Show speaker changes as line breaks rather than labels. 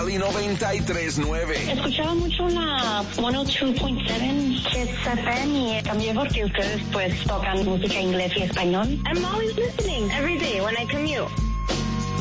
Melody 93.9.
Escuchaba mucho la 102.7 Kiss FM y también porque ustedes pues tocan música inglés y español. I'm always listening every day when I commute.